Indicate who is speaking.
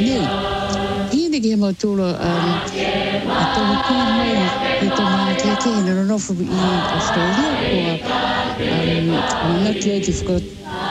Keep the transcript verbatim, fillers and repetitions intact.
Speaker 1: nei. Hine ki mo tulo um to ku mai e to mai ke ke no no fu i Australia ko um not creative ko